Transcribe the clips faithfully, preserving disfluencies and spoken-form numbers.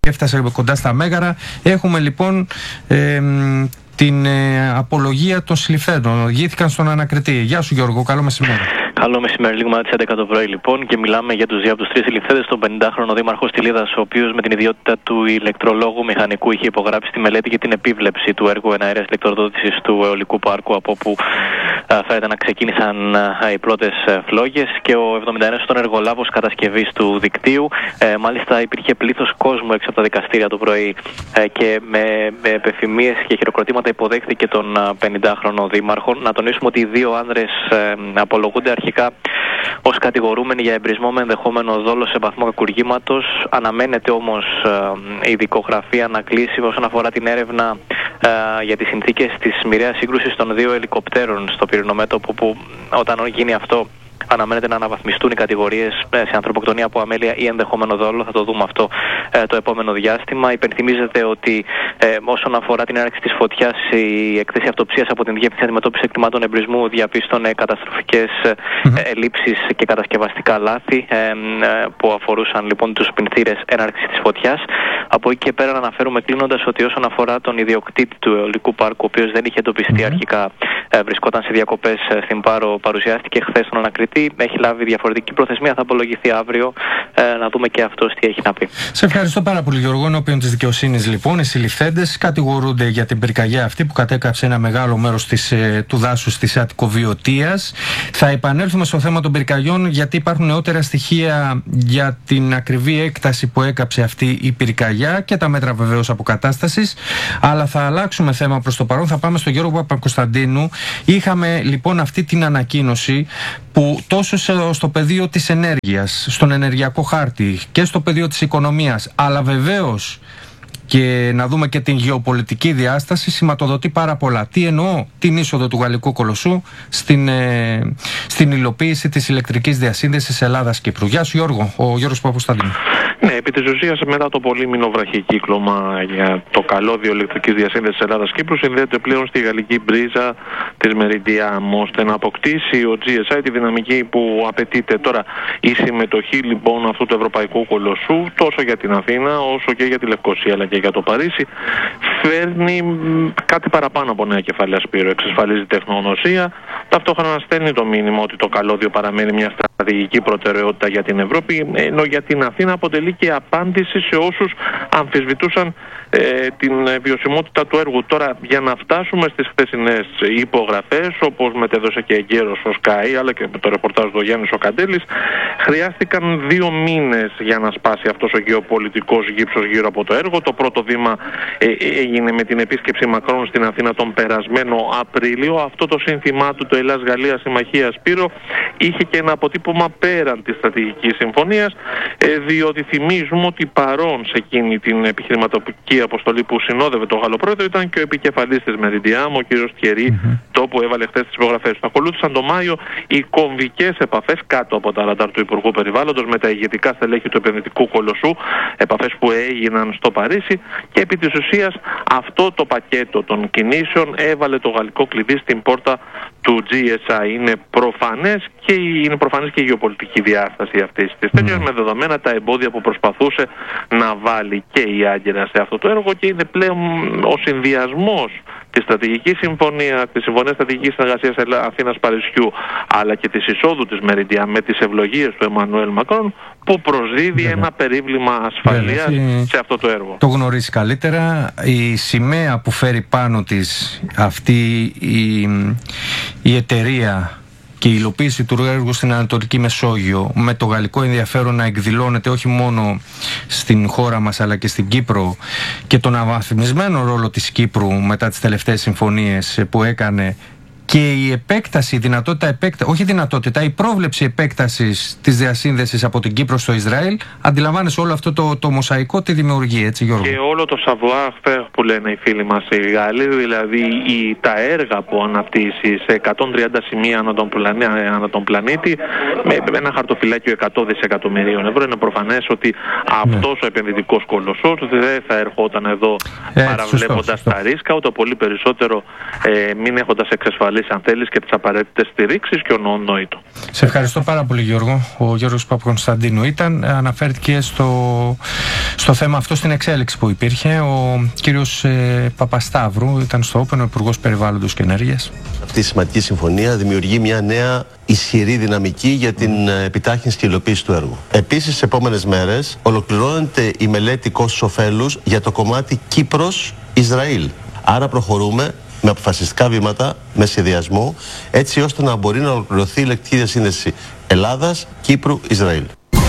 έφτασε κοντά στα Μέγαρα. Έχουμε λοιπόν ε, την ε, απολογία των συλληφθέντων. Οδηγήθηκαν στον ανακριτή. Γεια σου Γιώργο, καλό μεσημέρι. Καλό μεσημέρι, λίγο μετά τις έντεκα το πρωί λοιπόν, και μιλάμε για τους δύο από τους τρεις συλληφθέντες, τον πενηντάχρονο δήμαρχο Στυλίδας, ο οποίος με την ιδιότητα του ηλεκτρολόγου μηχανικού είχε υπογράψει τη μελέτη για την επίβλεψη του έργου εναέρειας ηλεκτροδότησης του αιωλικού πάρκου, από όπου φαίνεται να ξεκίνησαν α, οι πρώτες φλόγες, και ο εβδομήντα ένας ετών εργολάβος κατασκευής του δικτύου. Ε, μάλιστα υπήρχε πλήθος κόσμου έξω από τα δικαστήρια το πρωί ε, και με, με επιφημίες και χειροκροτήματα υποδέχθηκε τον πενηντάχρονο δήμαρχο. Να τονίσουμε ότι οι δύο άνδρες ε, απολογούνται αρχικά ως κατηγορούμενοι για εμπρισμό με ενδεχόμενο δόλο σε βαθμό κακουργήματος. Αναμένεται όμως ε, η δικογραφία να κλείσει όσον αφορά την έρευνα ε, για τις συνθήκες της μοιραίας σύγκρουσης των δύο ελικοπτέρων στο πυρηνομέτωπο, που όταν γίνει αυτό αναμένεται να αναβαθμιστούν οι κατηγορίες σε ανθρωποκτονία από αμέλεια ή ενδεχόμενο δόλο. Θα το δούμε αυτό ε, το επόμενο διάστημα. Υπενθυμίζεται ότι ε, όσον αφορά την έναρξη της φωτιάς, η εκθέση αυτοψίας από την Διεύθυνση Αντιμετώπισης Εκτιμάτων Εμπρισμού διαπίστωνε καταστροφικές mm-hmm. ε, ελλείψεις και κατασκευαστικά λάθη ε, ε, που αφορούσαν λοιπόν τους πινθήρες έναρξης της φωτιάς. Από εκεί και πέρα να αναφέρουμε κλείνοντας ότι όσον αφορά τον ιδιοκτήτη του αιωλικού πάρκου, ο οποίος δεν είχε εντοπιστεί mm-hmm. αρχικά, ε, βρισκόταν σε διακοπές ε, στην Πάρο, παρουσιάστηκε χθες στον ανακριτή. Έχει λάβει διαφορετική προθεσμία, θα απολογηθεί αύριο. Ε, να δούμε και αυτός τι έχει να πει. Σε ευχαριστώ πάρα πολύ Γιώργο. Ενώπιον της δικαιοσύνης λοιπόν, οι συλληφθέντες κατηγορούνται για την πυρκαγιά αυτή που κατέκαψε ένα μεγάλο μέρος της, ε, του δάσους της Αττικοβιωτίας. Θα επανέλθουμε στο θέμα των πυρκαγιών, γιατί υπάρχουν νεότερα στοιχεία για την ακριβή έκταση που έκαψε αυτή η πυρκαγιά και τα μέτρα βεβαίως αποκατάστασης. Αλλά θα αλλάξουμε θέμα προς το παρόν. Θα πάμε στον Γιώργο Παπακοσταντίνου. Είχαμε λοιπόν αυτή την ανακοίνωση που τόσο στο πεδίο της ενέργειας, στον ενεργειακό χάρτη και στο πεδίο της οικονομίας, αλλά βεβαίως και να δούμε και την γεωπολιτική διάσταση, σηματοδοτεί πάρα πολλά. Τι εννοώ? Την είσοδο του Γαλλικού Κολοσσού στην, ε, στην υλοποίηση της ηλεκτρικής διασύνδεσης Ελλάδας-Κύπρου. Γεια σου Γιώργο, ο Γιώργος Παπακοσταντίνου. Ναι, επί της ουσίας μετά το πολύμηνο βραχικύκλωμα για το καλώδιο ηλεκτρικής διασύνδεσης Ελλάδας-Κύπρου, συνδέεται πλέον στη γαλλική μπρίζα της Meridiam, ώστε να αποκτήσει ο τζι ες άι τη δυναμική που απαιτείται. Τώρα η συμμετοχή λοιπόν αυτού του ευρωπαϊκού κολοσσού, τόσο για την Αθήνα όσο και για τη Λευκοσία αλλά και για το Παρίσι, φέρνει κάτι παραπάνω από νέα κεφάλαια, Σπύρο. Εξασφαλίζει τεχνογνωσία, ταυτόχρονα στέλνει το μήνυμα ότι το καλώδιο παραμένει μια στρατηγική προτεραιότητα για την Ευρώπη, ενώ για την Αθήνα αποτελεί και απάντηση σε όσους αμφισβητούσαν ε, την βιωσιμότητα του έργου. Τώρα, για να φτάσουμε στις χθεσινές υπογραφές, όπως μετέδωσε και εγκαίρος ο Sky, αλλά και με το ρεπορτάζ του Γιάννης ο Καντέλης, χρειάστηκαν δύο μήνες για να σπάσει αυτός ο γεωπολιτικός γύψος γύρω από το έργο. Το πρώτο βήμα ε, έγινε με την επίσκεψη Μακρόν στην Αθήνα τον περασμένο Απρίλιο. Αυτό το σύνθημά του, το Ελλάς-Γαλλία Συμμαχία, Σπύρο, είχε και ένα αποτύπωμα πέραν της στρατηγικής συμφωνίας, ε, διότι θυμίζουμε ότι παρόν σε εκείνη την επιχειρηματική αποστολή που συνόδευε τον Γαλλοπρόεδρο ήταν και ο επικεφαλής της Meridiam, ο κ. Thierry, mm-hmm. το που έβαλε χθες τις υπογραφές του. Ακολούθησαν το Μάιο οι κομβικές επαφές κάτω από τα ραντάρ του Υπουργού Περιβάλλοντος με τα ηγετικά στελέχη του επενδυτικού κολοσσού, επαφές που έγιναν στο Παρίσι, και επί της ουσίας αυτό το πακέτο των κινήσεων έβαλε το γαλλικό κλειδί στην πόρτα του τζι ες άι. Είναι προφανές και, είναι προφανές και η γεωπολιτική διάσταση αυτής της mm. τέτοιας, με δεδομένα τα εμπόδια που προσπαθούσε να βάλει και η Άγκυρα σε αυτό το έργο, και είναι πλέον ο συνδυασμός της στρατηγικής συμφωνίας, της συμφωνίας στρατηγικής συνεργασίας Αθήνας-Παρισιού, αλλά και της εισόδου της Meridiam με τις ευλογίες του Εμμανουέλ Μακρόν, που προσδίδει Βέβαια. ένα περίβλημα ασφαλείας Βέβαια. σε αυτό το έργο. Το γνωρίζει καλύτερα. Η σημαία που φέρει πάνω της αυτή η, η εταιρεία και η υλοποίηση του έργου στην Ανατολική Μεσόγειο, με το γαλλικό ενδιαφέρον να εκδηλώνεται όχι μόνο στην χώρα μας αλλά και στην Κύπρο, και τον αναβαθμισμένο ρόλο της Κύπρου μετά τις τελευταίες συμφωνίες που έκανε, και η επέκταση, η δυνατότητα επέκταση, όχι δυνατότητα, η πρόβλεψη επέκτασης της διασύνδεσης από την Κύπρο στο Ισραήλ, αντιλαμβάνεσαι όλο αυτό το, το μοσαϊκό τι δημιουργεί, έτσι Γιώργο? Και όλο το savoir-faire που λένε οι φίλοι μας οι Γάλλοι, δηλαδή η, τα έργα που αναπτύσσει σε εκατόν τριάντα σημεία ανά τον, πλανή, ανά τον πλανήτη, με ένα χαρτοφυλάκιο εκατό δισεκατομμυρίων ευρώ, είναι προφανές ότι ναι. αυτός ο επενδυτικός κολοσσός δεν θα ερχόταν εδώ ε, παραβλέποντας τα ρίσκα, ούτε πολύ περισσότερο ε, μην έχοντας εξασφαλίσει, αν θέλεις, και τις απαραίτητες στηρίξεις και ονόητο. Σε ευχαριστώ πάρα πολύ Γιώργο. Ο Γιώργος Παπακοσταντίνου ήταν, αναφέρθηκε στο, Στο θέμα αυτό, στην εξέλιξη που υπήρχε, ο κύριος ε, Παπασταύρου ήταν στο Open, ο Υπουργός Περιβάλλοντος και Ενέργειας. Αυτή η σημαντική συμφωνία δημιουργεί μια νέα ισχυρή δυναμική για την επιτάχυνση και υλοποίηση του έργου. Επίσης, στις επόμενες μέρες ολοκληρώνεται η μελέτη κόστους-οφέλους για το κομμάτι Κύπρος-Ισραήλ. Άρα προχωρούμε με αποφασιστικά βήματα, με σχεδιασμό, έτσι ώστε να μπορεί να ολοκληρωθεί η ηλεκτρική διασύνδεση Ελλάδας-Κύπρου-Ισραήλ.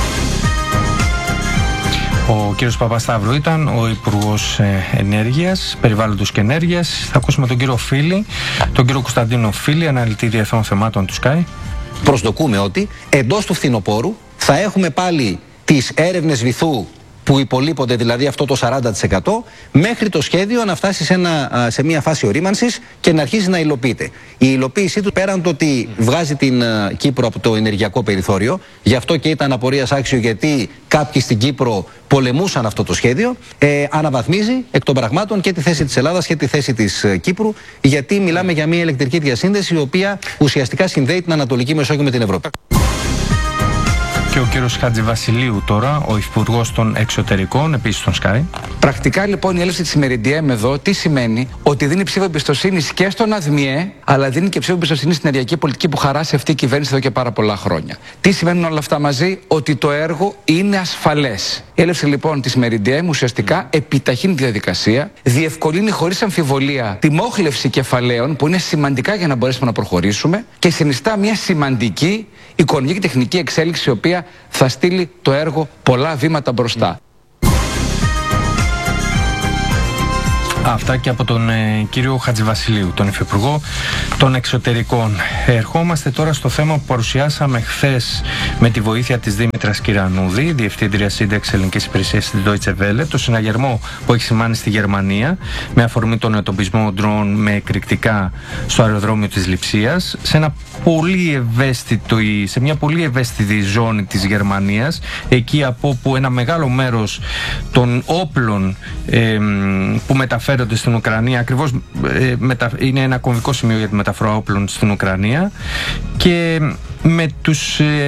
Ο κύριος Παπασταύρου ήταν ο Υπουργός Ενέργειας, Περιβάλλοντος και Ενέργειας. Θα ακούσουμε τον κύριο Φίλη, τον κύριο Κωνσταντίνο Φίλη, αναλυτή διεθνών θεμάτων του Sky. Προσδοκούμε ότι εντός του φθινοπόρου θα έχουμε πάλι τις έρευνες βυθού που υπολείπονται, δηλαδή αυτό το σαράντα τοις εκατό, μέχρι το σχέδιο να φτάσει σε, ένα, σε μια φάση ορίμανσης και να αρχίσει να υλοποιείται. Η υλοποίησή του, πέραν το ότι βγάζει την uh, Κύπρο από το ενεργειακό περιθώριο, γι' αυτό και ήταν απορίας άξιο, γιατί κάποιοι στην Κύπρο πολεμούσαν αυτό το σχέδιο, ε, αναβαθμίζει εκ των πραγμάτων και τη θέση της Ελλάδας και τη θέση της uh, Κύπρου, γιατί μιλάμε για μια ηλεκτρική διασύνδεση η οποία ουσιαστικά συνδέει την Ανατολική Μεσόγειο με την Ευρώπη. Και ο κύριος Χατζηβασιλείου τώρα, ο Υπουργός των Εξωτερικών, επίσης στον Sky. Πρακτικά λοιπόν η έλευση της Μεριντιέμ εδώ τι σημαίνει? Ότι δίνει ψήφο εμπιστοσύνης και στον ΑΔΜΙΕ, αλλά δίνει και ψήφο εμπιστοσύνης στην ενεργειακή πολιτική που χαράσει αυτή η κυβέρνηση εδώ και πάρα πολλά χρόνια. Τι σημαίνουν όλα αυτά μαζί? Ότι το έργο είναι ασφαλές. Η έλευση λοιπόν της Μεριντιέμ ουσιαστικά επιταχύνει τη διαδικασία, διευκολύνει χωρίς αμφιβολία τη μόχλευση κεφαλαίων που είναι σημαντικά για να μπορέσουμε να προχωρήσουμε και συνιστά μια σημαντική οικονομική και τεχνική εξέλιξη η οποία θα στείλει το έργο πολλά βήματα μπροστά. Αυτά και από τον ε, κύριο Χατζηβασιλείου, τον Υφυπουργό των Εξωτερικών. Ερχόμαστε τώρα στο θέμα που παρουσιάσαμε χθες με τη βοήθεια της Δήμητρας Κυρανούδη, Διευθύντρια Σύνταξη Ελληνικής Υπηρεσίας της Deutsche Welle, το συναγερμό που έχει σημάνει στη Γερμανία με αφορμή τον εντοπισμό ντρόουν με εκρηκτικά στο αεροδρόμιο της Λειψίας, σε, ένα πολύ ευαίσθητο, σε μια πολύ ευαίσθητη ζώνη της Γερμανίας, εκεί από όπου ένα μεγάλο μέρος των όπλων ε, που μεταφέρουν στην Ουκρανία, ακριβώς ε, μετα... είναι ένα κομβικό σημείο για τη μεταφορά όπλων στην Ουκρανία, και με, τους, ε,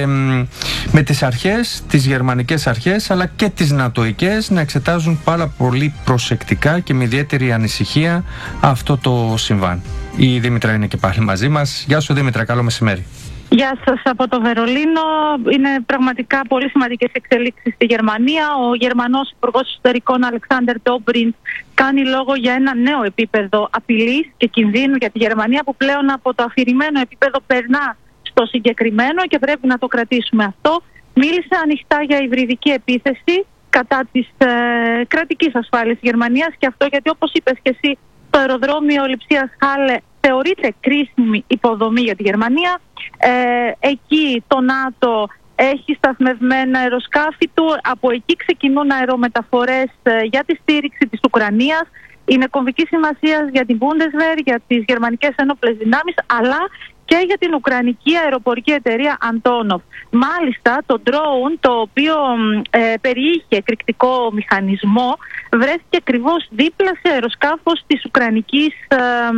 με τις αρχές, τις γερμανικές αρχές αλλά και τις νατοικές να εξετάζουν πάρα πολύ προσεκτικά και με ιδιαίτερη ανησυχία αυτό το συμβάν. Η Δήμητρα είναι και πάλι μαζί μας. Γεια σου Δήμητρα, καλό μεσημέρι. Γεια σας από το Βερολίνο. Είναι πραγματικά πολύ σημαντικές εξελίξεις στη Γερμανία. Ο Γερμανός Υπουργός Εσωτερικών Αλεξάντερ Ντόμπριντ κάνει λόγο για ένα νέο επίπεδο απειλής και κινδύνου για τη Γερμανία, που πλέον από το αφηρημένο επίπεδο περνά στο συγκεκριμένο και πρέπει να το κρατήσουμε αυτό. Μίλησε ανοιχτά για υβριδική επίθεση κατά της ε, κρατικής ασφάλειας της Γερμανίας, και αυτό γιατί, όπως είπες και εσύ, το αεροδρόμιο Λειψίας Χάλε θεωρείται κρίσιμη υποδομή για τη Γερμανία. Ε, εκεί το ΝΑΤΟ έχει σταθμευμένα αεροσκάφη του. Από εκεί ξεκινούν αερομεταφορές ε, για τη στήριξη της Ουκρανίας. Είναι κομβική σημασία για την Bundeswehr, για τις γερμανικές ένοπλες δυνάμεις, αλλά και για την Ουκρανική αεροπορική εταιρεία Antonov. Μάλιστα, το drone, το οποίο ε, περιείχε εκρηκτικό μηχανισμό, βρέθηκε ακριβώς δίπλα σε αεροσκάφος της Ουκρανικής ε,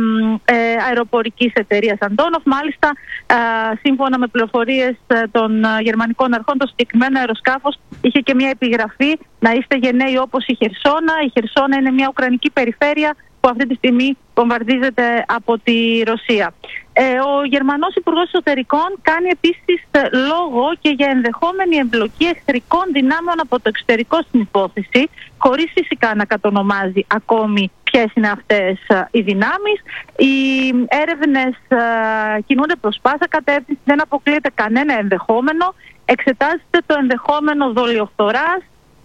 ε, αεροπορικής εταιρείας Antonov. Μάλιστα, ε, σύμφωνα με πληροφορίες των ε, γερμανικών αρχών, το συγκεκριμένο αεροσκάφος είχε και μια επιγραφή «Να είστε γενναίοι όπως η Χερσόνα». Η Χερσόνα είναι μια ουκρανική περιφέρεια που αυτή τη στιγμή βομβαρδίζεται από τη Ρωσία. Ε, ο Γερμανός Υπουργός Εσωτερικών κάνει επίσης λόγο και για ενδεχόμενη εμπλοκή εχθρικών δυνάμεων από το εξωτερικό στην υπόθεση, χωρίς φυσικά να κατονομάζει ακόμη ποιες είναι αυτές οι δυνάμεις. Οι έρευνες κινούνται προς πάσα κατεύθυνση, δεν αποκλείεται κανένα ενδεχόμενο. Εξετάζεται το ενδεχόμενο δολιοφθοράς,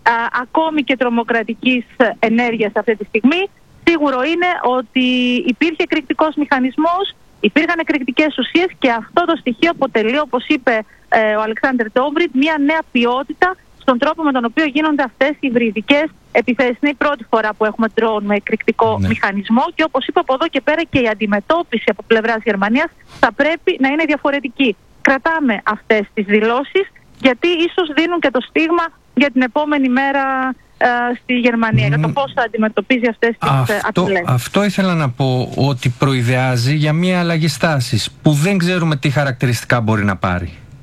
ακόμη και τρομοκρατικής ενέργειας αυτή τη στιγμή. Σίγουρο είναι ότι υπήρχε εκρηκτικός μηχανισμός, υπήρχαν εκρηκτικές ουσίες, και αυτό το στοιχείο αποτελεί, όπως είπε ε, ο Αλεξάντερ Ντόμπριντ, μια νέα ποιότητα στον τρόπο με τον οποίο γίνονται αυτές οι υβριδικές επιθέσεις. Είναι η πρώτη φορά που έχουμε drone με εκρηκτικό ναι. μηχανισμό, και όπως είπα, από εδώ και πέρα και η αντιμετώπιση από πλευράς Γερμανίας θα πρέπει να είναι διαφορετική. Κρατάμε αυτές τις δηλώσεις, γιατί ίσως δίνουν και το στίγμα για την επόμενη μέρα στη Γερμανία, mm. για το πώς θα αντιμετωπίζει αυτές τις αυτό, απειλές. Αυτό ήθελα να πω, ότι προειδεάζει για μια αλλαγή στάσης που δεν ξέρουμε τι χαρακτηριστικά μπορεί να πάρει.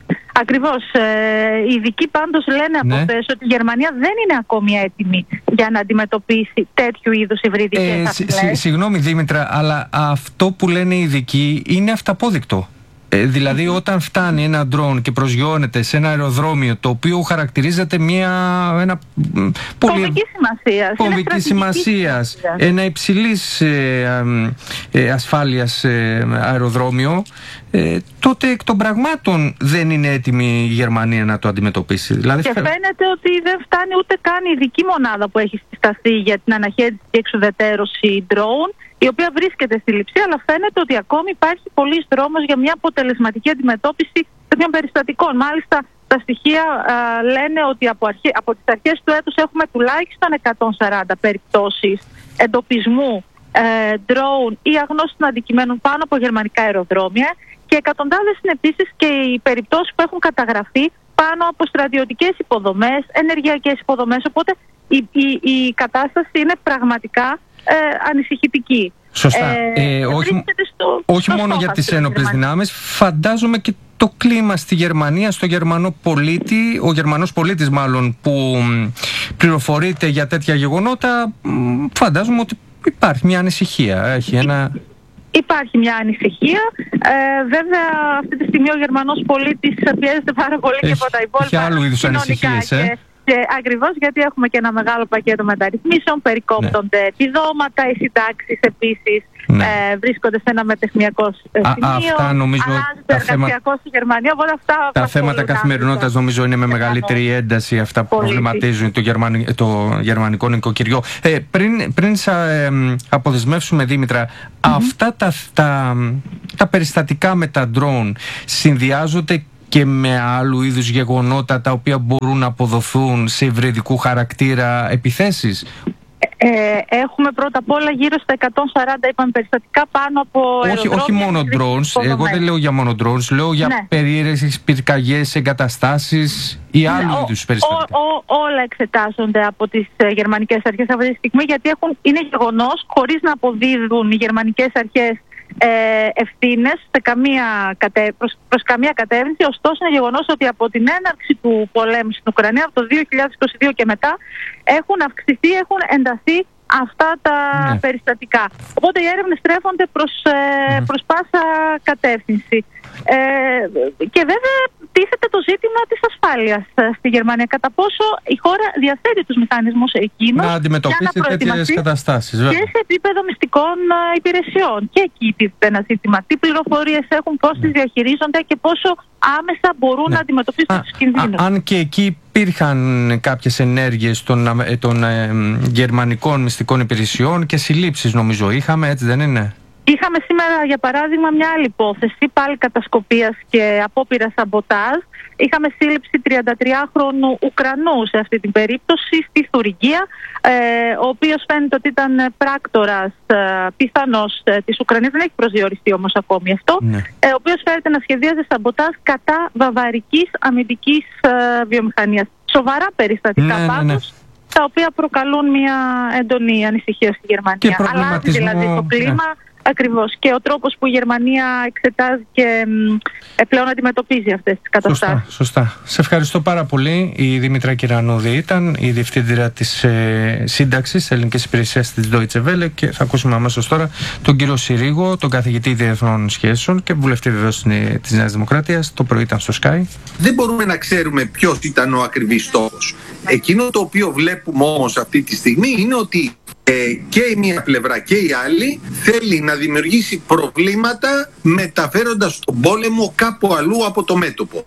Ακριβώς. Ε, οι ειδικοί πάντως λένε από ναι. χθες ότι η Γερμανία δεν είναι ακόμη έτοιμη για να αντιμετωπίσει τέτοιου είδους υβριδικές ε, απειλές. σ, Συγγνώμη Δήμητρα, αλλά αυτό που λένε οι ειδικοί είναι αυταπόδεικτο. Ε, δηλαδή mm-hmm. όταν φτάνει ένα ντρόουν και προσγειώνεται σε ένα αεροδρόμιο το οποίο χαρακτηρίζεται μια, ένα πολύ... Κομβική σημασίας. Κομβική σημασίας. Ένα υψηλής ε, ε, ασφάλειας ε, αεροδρόμιο, ε, τότε εκ των πραγμάτων δεν είναι έτοιμη η Γερμανία να το αντιμετωπίσει. Δηλαδή, και φαίνεται ότι δεν φτάνει ούτε καν η ειδική μονάδα που έχει συσταθεί για την αναχέτηση και εξουδετερώση drone, η οποία βρίσκεται στη Λειψία, αλλά φαίνεται ότι ακόμη υπάρχει πολλής δρόμος για μια αποτελεσματική αντιμετώπιση τέτοιων περιστατικών. Μάλιστα, τα στοιχεία α, λένε ότι από, αρχέ, από τις αρχές του έτους έχουμε τουλάχιστον εκατόν σαράντα περιπτώσεις εντοπισμού ε, drone ή αγνώστων αντικειμένων πάνω από γερμανικά αεροδρόμια, και εκατοντάδες είναι επίσης και οι περιπτώσεις που έχουν καταγραφεί πάνω από στρατιωτικές υποδομές, ενεργειακές υποδομές. Οπότε η, η, η κατάσταση είναι πραγματικά Ε, ανησυχητική. Σωστά. Ε, ε, όχι στο, όχι στο μόνο για τις ένοπλες δυνάμεις, φαντάζομαι και το κλίμα στη Γερμανία, στο Γερμανό πολίτη, ο Γερμανός πολίτης μάλλον που πληροφορείται για τέτοια γεγονότα, φαντάζομαι ότι υπάρχει μια ανησυχία. Έχει ένα... Υπάρχει μια ανησυχία. Ε, βέβαια, αυτή τη στιγμή ο Γερμανός πολίτης πιέζεται πάρα πολύ έχει, και από τα υπόλοιπα. Έχει άλλου είδους ανησυχίες, ε. Και... Και ακριβώς γιατί έχουμε και ένα μεγάλο πακέτο μεταρρυθμίσεων, περικόπτονται ναι. επιδόματα, οι συντάξεις επίσης ναι. ε, βρίσκονται σε ένα μετεχνιακό σημείο. Α, αυτά νομίζω τα θέματα στη Γερμανία, οπότε αυτά τα θέματα καθημερινότητας νομίζω είναι με μεγαλύτερη ένταση αυτά που πολίτη. προβληματίζουν το, γερμανι, το γερμανικό νοικοκυριό. Ε, πριν πριν σα, ε, αποδεσμεύσουμε, Δήμητρα, mm-hmm. αυτά τα, τα, τα περιστατικά με τα ντρόουν συνδυάζονται και με άλλου είδους γεγονότα τα οποία μπορούν να αποδοθούν σε υβριδικού χαρακτήρα επιθέσεις? Ε, έχουμε πρώτα απ' όλα γύρω στα εκατόν σαράντα είπαμε περιστατικά πάνω από όχι, όχι μόνο drones, εγώ δεν λέω για μόνο drones, λέω για ναι. περίεργες πυρκαγιές εγκαταστάσεις ή άλλου ναι, είδους περιστατικά. Ο, ο, όλα εξετάζονται από τις ε, γερμανικές αρχές αυτή τη στιγμή, γιατί έχουν, είναι γεγονός, χωρίς να αποδίδουν οι γερμανικές αρχές Ε, ευθύνες σε καμία κατε... προς, προς καμία κατεύθυνση. Ωστόσο είναι γεγονός ότι από την έναρξη του πολέμου στην Ουκρανία από το δύο χιλιάδες είκοσι δύο και μετά έχουν αυξηθεί, έχουν ενταθεί αυτά τα ναι. περιστατικά. Οπότε οι έρευνες στρέφονται προς, ε, mm. προς πάσα κατεύθυνση. Ε, και βέβαια τίθεται το ζήτημα της ασφάλειας στη Γερμανία. Κατά πόσο η χώρα διαθέτει τους μηχανισμούς εκείνους να αντιμετωπίσει τέτοιες καταστάσεις. Και σε επίπεδο μυστικών υπηρεσιών. Και εκεί τίθεται ένα ζήτημα. Τι πληροφορίες έχουν, πώς τις διαχειρίζονται και πόσο άμεσα μπορούν ναι. να αντιμετωπίσουν τους κινδύνους. Αν και εκεί υπήρχαν κάποιες ενέργειες των, των ε, γερμανικών μυστικών υπηρεσιών και συλλήψεις, νομίζω είχαμε, έτσι δεν είναι? Είχαμε σήμερα, για παράδειγμα, μια άλλη υπόθεση, πάλι κατασκοπίας και απόπειρα σαμποτάζ. Είχαμε σύλληψη τριαντατριάχρονου Ουκρανού σε αυτή την περίπτωση, στη Θουριγγία, ε, ο οποίος φαίνεται ότι ήταν πράκτορας ε, πιθανώς ε, της Ουκρανίας, δεν έχει προσδιοριστεί όμως ακόμη αυτό, ναι. ε, ο οποίος φαίνεται να σχεδίαζε σαμποτάζ κατά βαβαρικής αμυντικής ε, βιομηχανίας. Σοβαρά περιστατικά ναι, πάντως. Ναι, ναι. Τα οποία προκαλούν μια έντονη ανησυχία στη Γερμανία. Αλλάζει δηλαδή το κλίμα. Ναι. Ακριβώς. Και ο τρόπος που η Γερμανία εξετάζει και ε, πλέον αντιμετωπίζει αυτές τις καταστάσεις. Σωστά, σωστά. Σε ευχαριστώ πάρα πολύ. Η Δήμητρα Κυρανούδη ήταν η διευθύντρια της ε, σύνταξης ελληνικής υπηρεσίας της Deutsche Welle, και θα ακούσουμε αμέσως τώρα τον κύριο Συρίγο, τον καθηγητή διεθνών σχέσεων και βουλευτή βεβαίως της Νέας Δημοκρατίας. Το πρωί ήταν στο Sky. Δεν μπορούμε να ξέρουμε ποιος ήταν ο ακριβής στόχος. Εκείνο το οποίο βλέπουμε όμως αυτή τη στιγμή είναι ότι Ε, και η μία πλευρά και η άλλη θέλει να δημιουργήσει προβλήματα μεταφέροντας τον πόλεμο κάπου αλλού από το μέτωπο.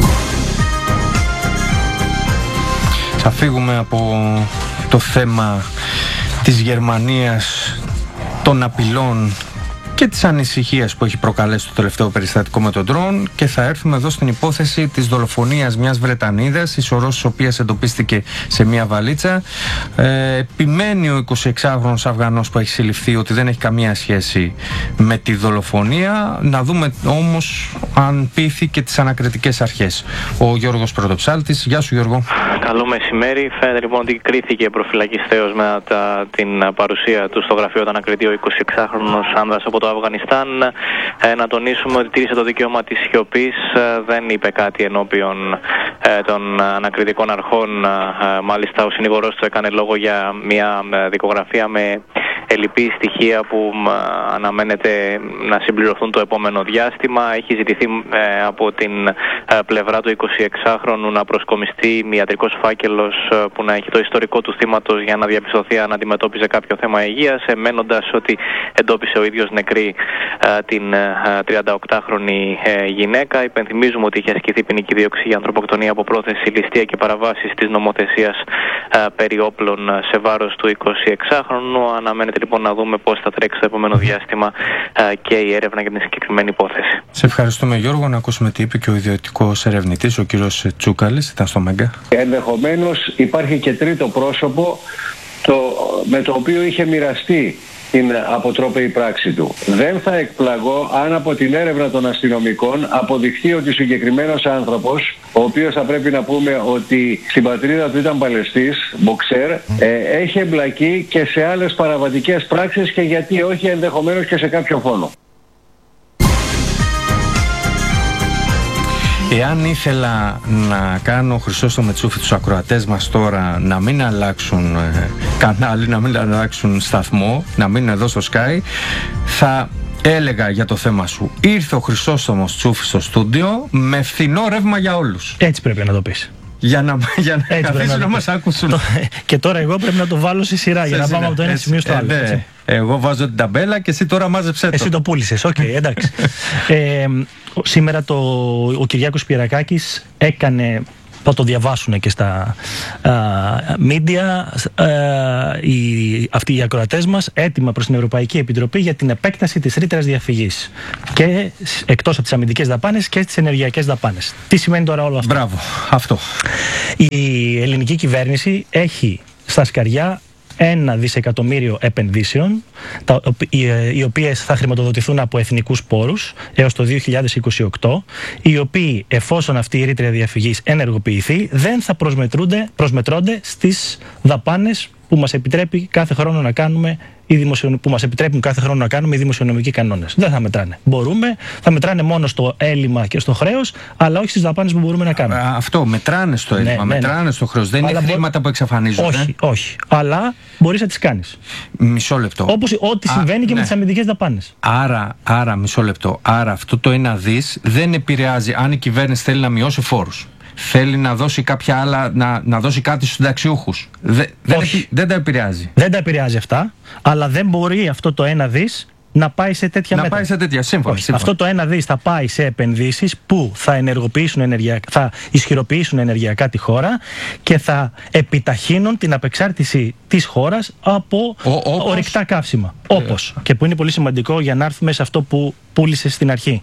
Θα φύγουμε από το θέμα της Γερμανίας, των απειλών και της ανησυχίας που έχει προκαλέσει το τελευταίο περιστατικό με τον ντρόουν, και θα έρθουμε εδώ στην υπόθεση της δολοφονίας μιας Βρετανίδας, η σωρός της οποίας εντοπίστηκε σε μια βαλίτσα. Ε, επιμένει ο εικοσιεξάχρονος Αφγανός που έχει συλληφθεί ότι δεν έχει καμία σχέση με τη δολοφονία. Να δούμε όμως αν πείθει και τις ανακριτικές αρχές. Ο Γιώργος Πρωτοψάλτης. Γεια σου, Γιώργο. Καλό μεσημέρι. Φαίνεται λοιπόν ότι κρίθηκε προφυλακιστέως μετά την παρουσία του στο γραφείο του ανακριτή ο εικοσιεξάχρονος άνδρας από το Αφγανιστάν. Ε, να τονίσουμε ότι τήρησε το δικαίωμα της σιωπής, ε, δεν είπε κάτι ενώπιον ε, των ανακριτικών αρχών. Ε, μάλιστα ο συνηγορός του έκανε λόγο για μια δικογραφία με ελλειπή στοιχεία που ε, αναμένεται να συμπληρωθούν το επόμενο διάστημα. Έχει ζητηθεί ε, από την ε, πλευρά του εικοσιεξάχρονου να προσκομιστεί ιατρικός φάκελος ε, που να έχει το ιστορικό του θύματος για να διαπιστωθεί αν αντιμετώπιζε κάποιο θέμα υγείας, εμένοντας ότι εντόπισε ο ίδιος νεκρή ε, την ε, τριανταοκτάχρονη ε, γυναίκα. Υπενθυμίζουμε ότι είχε ασκηθεί ποινική δίωξη για ανθρωποκτονία από πρόθεση, ληστεία και παραβάσεις της νομοθεσίας ε, περί όπλων σε βάρος του εικοσιεξάχρονου. Αναμένεται λοιπόν να δούμε πώς θα τρέξει το επόμενο διάστημα ε, και η έρευνα για την συγκεκριμένη υπόθεση. Σε ευχαριστούμε, Γιώργο. Να ακούσουμε τι είπε και ο ιδιωτικός ερευνητής, ο κύριος Τσούκαλης, ήταν στο Μέγκα. Ενδεχομένως υπάρχει και τρίτο πρόσωπο το, με το οποίο είχε μοιραστεί την αποτρόπαιη πράξη του. Δεν θα εκπλαγώ αν από την έρευνα των αστυνομικών αποδειχθεί ότι ο συγκεκριμένος άνθρωπος, ο οποίος θα πρέπει να πούμε ότι στην πατρίδα του ήταν παλαιστής, μποξέρ, ε, έχει εμπλακεί και σε άλλες παραβατικές πράξεις και γιατί όχι ενδεχομένως και σε κάποιο φόνο. Εάν ήθελα να κάνω Χρυσόστομο Τσούφι τους ακροατές μας τώρα να μην αλλάξουν ε, κανάλι, να μην αλλάξουν σταθμό, να μείνουν εδώ στο Sky, θα έλεγα για το θέμα σου: ήρθε ο Χρυσόστομος Τσούφι στο στούντιο με φθηνό ρεύμα για όλους. Έτσι πρέπει να το πεις. Για να, για να καθίσουν να, να μας άκουσουν. Και τώρα εγώ πρέπει να το βάλω σε σειρά σε για να σειρά. Πάμε από το ένα έτσι, σημείο στο άλλο. Ε, εγώ βάζω την ταμπέλα και εσύ τώρα μάζεψέ το. Εσύ το πούλησες, οκ, okay, εντάξει. ε, σήμερα το, ο Κυριάκος Πυρακάκης έκανε, θα το διαβάσουν και στα μίντια, οι, αυτοί οι ακροατές μας, έτοιμα προς την Ευρωπαϊκή Επιτροπή για την επέκταση της ρήτρας διαφυγής και εκτός από τις αμυντικές δαπάνες και στις ενεργειακές δαπάνες. Τι σημαίνει τώρα όλο αυτό? Μπράβο, αυτό. Η ελληνική κυβέρνηση έχει στα σκαριά ένα δισεκατομμύριο επενδύσεων, τα, οι, οι οποίες θα χρηματοδοτηθούν από εθνικούς πόρους έως το δύο χιλιάδες είκοσι οκτώ, οι οποίοι, εφόσον αυτή η ρήτρα διαφυγής ενεργοποιηθεί, δεν θα προσμετρώνται στις δαπάνες που μας επιτρέπει κάθε χρόνο να κάνουμε που μας επιτρέπουν κάθε χρόνο να κάνουμε οι δημοσιονομικοί κανόνες. Δεν θα μετράνε. Μπορούμε, θα μετράνε μόνο στο έλλειμμα και στο χρέος, αλλά όχι στις δαπάνες που μπορούμε να κάνουμε. Α, αυτό, μετράνε στο έλλειμμα, ναι, μετράνε ναι. στο χρέος. Δεν αλλά είναι χρήματα μπο... που εξαφανίζονται. Όχι, όχι. Αλλά μπορείς να τις κάνεις. Μισό λεπτό. Όπως ό,τι συμβαίνει Α, και ναι. με τις αμυντικές δαπάνες. Άρα, άρα, μισό λεπτό. Άρα αυτό το ένα δις δεν επηρεάζει αν η κυβέρνηση θέλει να μειώσει φόρους. Θέλει να δώσει κάποια άλλα, να, να δώσει κάτι στους συνταξιούχους. Δε, δεν, επι, δεν τα επηρεάζει. Δεν τα επηρεάζει αυτά, αλλά δεν μπορεί αυτό το ένα δις να πάει σε τέτοια να μέτρα. Να πάει σε τέτοια, σύμφωνα. Αυτό το ένα δις θα πάει σε επενδύσεις που θα ενεργοποιήσουν ενεργειακά, θα ισχυροποιήσουν ενεργειακά τη χώρα και θα επιταχύνουν την απεξάρτηση της χώρας από Ο, ορυκτά καύσιμα. Ε, όπως, και που είναι πολύ σημαντικό για να έρθουμε σε αυτό που πούλησε στην αρχή.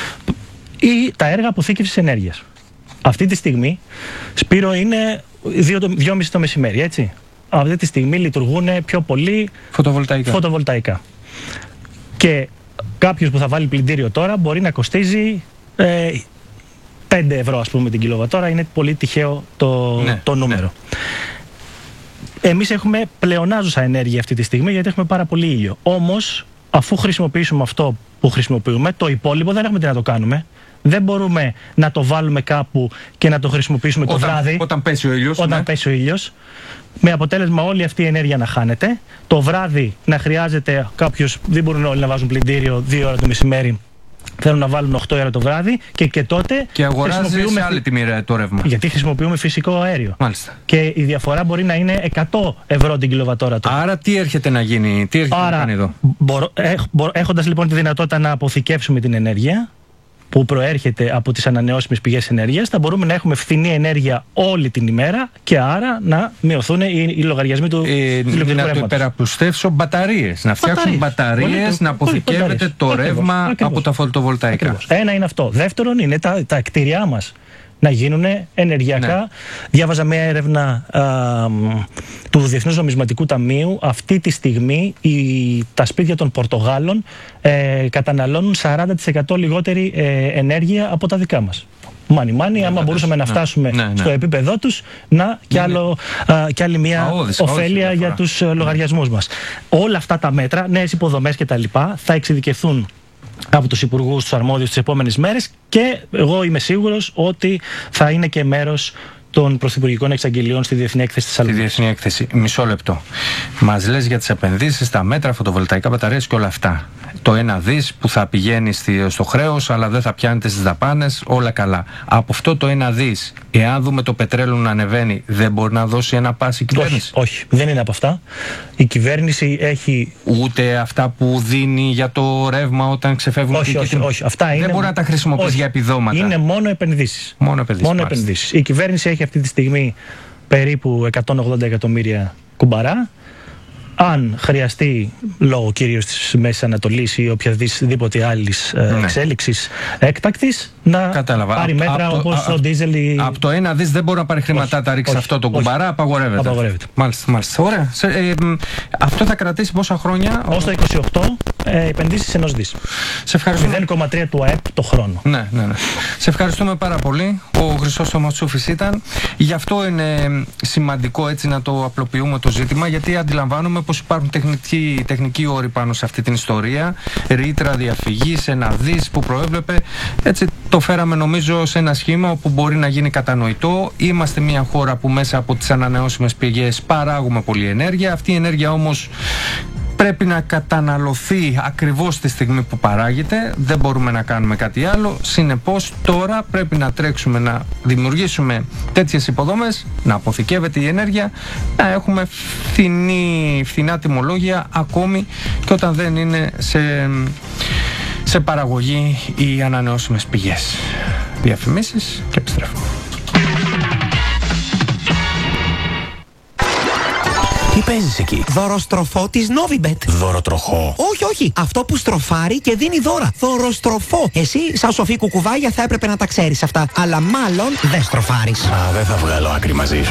Ή τα έργα αποθήκευσης ενέργειας. Αυτή τη στιγμή, Σπύρο, είναι δυόμιση το μεσημέρι, έτσι. Αυτή τη στιγμή λειτουργούν πιο πολύ φωτοβολταϊκά. φωτοβολταϊκά. Και κάποιος που θα βάλει πλυντήριο τώρα μπορεί να κοστίζει ε, πέντε ευρώ, ας πούμε, την κιλοβατόρα. Είναι πολύ τυχαίο το, ναι, το νούμερο. Ναι. Εμείς έχουμε πλεονάζουσα ενέργεια αυτή τη στιγμή γιατί έχουμε πάρα πολύ ήλιο. Όμως, αφού χρησιμοποιήσουμε αυτό που χρησιμοποιούμε, το υπόλοιπο δεν έχουμε τι να το κάνουμε. Δεν μπορούμε να το βάλουμε κάπου και να το χρησιμοποιήσουμε όταν, το βράδυ. Όταν πέσει ο ήλιος. Όταν ναι. πέσει ο ήλιος. Με αποτέλεσμα όλη αυτή η ενέργεια να χάνεται. Το βράδυ να χρειάζεται κάποιος, δεν μπορούν όλοι να βάζουν πλυντήριο δύο ώρα το μεσημέρι. Θέλουν να βάλουν οκτώ ώρα το βράδυ και, και τότε. Και αγοράζει σε άλλη τιμή το ρεύμα. Γιατί χρησιμοποιούμε φυσικό αέριο. Μάλιστα. Και η διαφορά μπορεί να είναι εκατό ευρώ την κιλοβατόρα τώρα. Άρα τι έρχεται να γίνει, τι έρχεται Άρα, να κάνει εδώ. Μπορώ, έχ, μπορώ, έχοντας λοιπόν τη δυνατότητα να αποθηκεύσουμε την ενέργεια που προέρχεται από τις ανανεώσιμες πηγές ενέργειας, θα μπορούμε να έχουμε φθηνή ενέργεια όλη την ημέρα και άρα να μειωθούν οι, οι λογαριασμοί του ηλεκτρικού ε, Να το υπεραπλουστεύσω, μπαταρίες. Να φτιάξουν μπαταρίες, μπαταρίες να αποθηκεύεται το ακριβώς, ρεύμα ακριβώς. από τα φωτοβολταϊκά. Ακριβώς. Ένα είναι αυτό. Δεύτερον είναι τα, τα κτίρια μας να γίνουν ενεργειακά. Ναι. Διάβαζα μια έρευνα α, του Διεθνούς Νομισματικού Ταμείου. Αυτή τη στιγμή η, τα σπίτια των Πορτογάλων ε, καταναλώνουν σαράντα τοις εκατό λιγότερη ε, ενέργεια από τα δικά μας. μάνι μάνι, άμα μπορούσαμε να φτάσουμε ναι, ναι. στο επίπεδό τους, να κι, άλλο, α, κι άλλη μια αόδης, ωφέλεια αόδης, για τους λογαριασμούς μας. Όλα αυτά τα μέτρα, νέες υποδομές κτλ. Θα εξειδικευθούν από τους υπουργούς, τους αρμόδιους τις επόμενες μέρες και εγώ είμαι σίγουρος ότι θα είναι και μέρος των πρωθυπουργικών εξαγγελιών στη Διεθνή Έκθεση της Θεσσαλονίκης. Στη Διεθνή Έκθεση. Μισό λεπτό. Μας λες για τις επενδύσεις, τα μέτρα, φωτοβολταϊκά μπαταρίες και όλα αυτά. Το ένα δις που θα πηγαίνει στο χρέος, αλλά δεν θα πιάνεται στις δαπάνες, όλα καλά. Από αυτό το ένα δις, εάν δούμε το πετρέλαιο να ανεβαίνει, δεν μπορεί να δώσει ένα πάση η κυβέρνηση? Όχι, όχι, δεν είναι από αυτά. Η κυβέρνηση έχει. Ούτε αυτά που δίνει για το ρεύμα όταν ξεφεύγουν. Όχι, και όχι, όχι. Αυτά δεν είναι... μπορεί να τα χρησιμοποιήσει για επιδόματα. Είναι μόνο επενδύσεις. Μόνο επενδύσεις. Μόνο επενδύσεις. Η κυβέρνηση έχει αυτή τη στιγμή περίπου εκατόν ογδόντα εκατομμύρια κουμπαρά. Αν χρειαστεί, λόγω κυρίως της Μέσης Ανατολής ή οποιαδήποτε άλλης ναι. εξέλιξης έκτακτης, να Κατάλαβα. πάρει μέτρα από όπως το, το ντίζελ. Ή... Από το ένα δις δεν μπορεί να πάρει χρήματα, τα ρίξει αυτό το κουμπαρά, απαγορεύεται. απαγορεύεται. Μάλιστα, μάλιστα. Ωραία. Σε, ε, ε, αυτό θα κρατήσει πόσα χρόνια? Ως το είκοσι οκτώ ε, επενδύσεις ενός δις. Σε ευχαριστούμε. μηδέν κόμμα τρία του ΑΕΠ το χρόνο. Ναι, ναι, ναι. Σε ευχαριστούμε πάρα πολύ. Ο Χρυσόστομος Τσούφης ήταν. Γι' αυτό είναι σημαντικό έτσι να το απλοποιούμε το ζήτημα, γιατί αντιλαμβάνομαι πως υπάρχουν τεχνικοί, τεχνικοί όροι πάνω σε αυτή την ιστορία. Ρήτρα διαφυγής, ένα δις που προέβλεπε. Έτσι το φέραμε νομίζω σε ένα σχήμα όπου μπορεί να γίνει κατανοητό. Είμαστε μια χώρα που μέσα από τις ανανεώσιμες πηγές παράγουμε πολλή ενέργεια. Αυτή η ενέργεια όμως πρέπει να καταναλωθεί ακριβώς τη στιγμή που παράγεται. Δεν μπορούμε να κάνουμε κάτι άλλο. Συνεπώς τώρα πρέπει να τρέξουμε να δημιουργήσουμε τέτοιες υποδομές, να αποθηκεύεται η ενέργεια, να έχουμε φθηνή, φθηνά τιμολόγια ακόμη και όταν δεν είναι σε, σε παραγωγή οι ανανεώσιμες πηγές. Διαφημίσεις και επιστρέφουμε. Τι παίζεις εκεί? Δωροστροφό της Novibet. Δωροτροχό? Όχι, όχι. Αυτό που στροφάρει και δίνει δώρα. Δωροστροφό. Εσύ, σαν σοφή κουκουβάγια, θα έπρεπε να τα ξέρεις αυτά. Αλλά μάλλον δεν στροφάρεις. Α, δεν θα βγάλω άκρη μαζί σου.